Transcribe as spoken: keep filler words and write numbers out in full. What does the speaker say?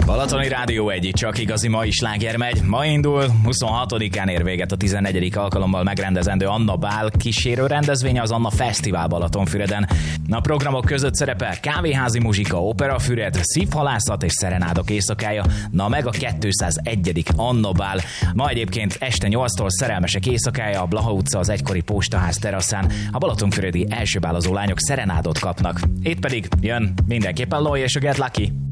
Balatoni Rádió egy, csak igazi mai sláger megy. Ma indul, huszonhatodikán ér véget a tizennegyedik alkalommal megrendezendő Anna Bál kísérő rendezvénye az Anna Fesztivál Balatonfüreden. A programok között szerepel kávéházi muzsika, operafüred, szívhalászat és szerenádok éjszakája, na meg a kétszázegyedik Anna Bál. Ma egyébként este nyolctól szerelmesek éjszakája a Blaha utca az egykori postaház teraszán. A balatonfüredi elsőbálozó lányok szerenádot kapnak. Itt pedig jön mindenképpen Loy és a Get Lucky.